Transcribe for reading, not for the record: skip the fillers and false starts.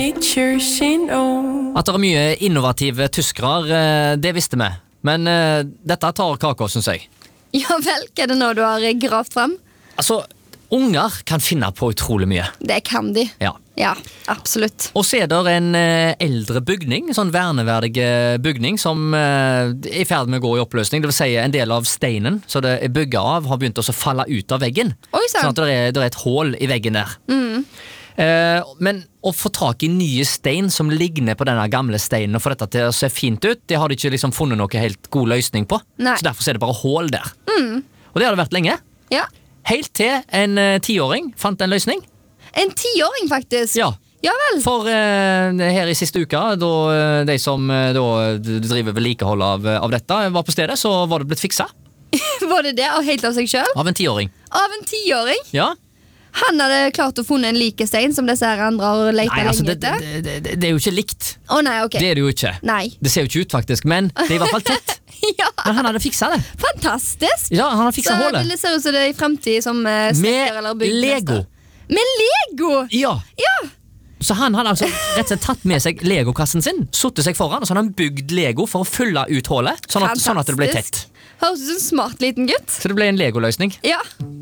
At det mye innovative tyskere, det visste vi. Men dette tar kaka, synes jeg. Ja vel, hva det nå du har gravt frem? Altså, unger kan finne på utrolig mye. Det kan de. Ja. Ja, absolutt. Og så er det en eldre bygning, en sånn verneverdig bygning, som er i ferd med å gå i oppløsning. Det vil si en del av steinen, så det er bygget av, har begynt å falle ut av veggen. Oi, sant. Sånn at det er et hål i veggen der. Men å få tak i nye stein som ligner på denne gamle steinen og få dette til å se fint ut, det har de ikke liksom funnet noe helt god løsning på. Nei. Så derfor er det bare hål der. Og det har det vært lenge. Ja. Helt til en 10-åring fant en løsning. En 10-åring faktisk. Ja. Ja vel. For her i siste uka, da de som da driver vedlikehold av dette, var på stedet, så var det blitt fiksa. Var det helt av seg selv? Av en 10-åring. Av en 10-åring? Ja. Han hadde klart å funne en like stein som disse her andre har letet Nei, altså, lenge etter. det er jo ikke likt. Nei, ok. Det er det jo ikke. Nei. Det ser jo ikke ut faktisk, men det er i hvert fall tett. Ja, Men han hadde fiksa det. fantastisk. Ja, han hadde fiksa Så hålet. det ser ut som det er i fremtid som snekker eller Med Lego. byggmester. Med Lego? Ja. Ja. Så han hadde altså rett og slett tatt med seg Lego-kassen sin, suttet seg foran, og så hadde han bygd Lego for å fylle ut hålet, sånn at det ble tett. Høres ut som en smart liten gutt. Så det ble en Lego-løsning. Ja.